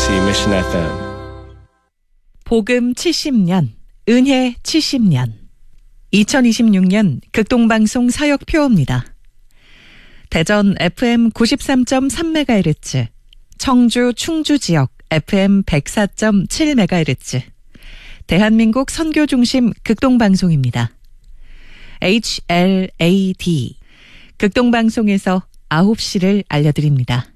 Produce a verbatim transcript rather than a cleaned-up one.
케이비씨 Mission 에프엠. 복음 칠십 년, 은혜 칠십 년. 이천이십육 년 극동방송 사역표입니다. 대전 에프엠 구십삼 점 삼 메가헤르츠, 청주 충주 지역 에프엠 백사 점 칠 메가헤르츠, 대한민국 선교중심 극동방송입니다. 에이치엘에이디, 극동방송에서 아홉 시를 알려드립니다.